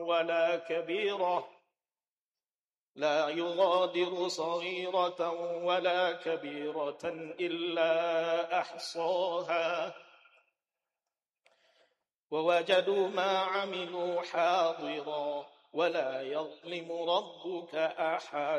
ولا كبيرة لا يغادر صغيرة ولا كبيرة إلا أحصاها ووجدوا ما عملوا حاضرا ولا يظلم ربك أحدا